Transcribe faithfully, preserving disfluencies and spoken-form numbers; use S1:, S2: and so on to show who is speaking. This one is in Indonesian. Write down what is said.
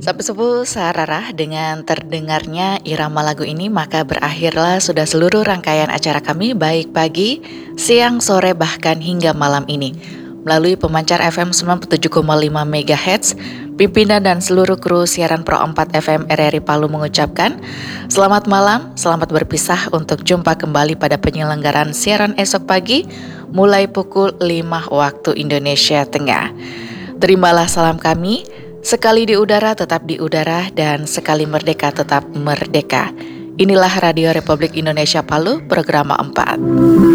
S1: Sapu Subuh Sararah dengan terdengarnya irama lagu ini maka berakhirlah sudah seluruh rangkaian acara kami baik pagi, siang, sore bahkan hingga malam ini. Melalui pemancar F M sembilan puluh tujuh koma lima megahertz, pimpinan dan seluruh kru siaran Pro empat F M R R I Palu mengucapkan selamat malam, selamat berpisah untuk jumpa kembali pada penyelenggaraan siaran esok pagi mulai pukul lima waktu Indonesia Tengah. Terimalah salam kami. Sekali di udara tetap di udara dan sekali merdeka tetap merdeka. Inilah Radio Republik Indonesia Palu, program empat.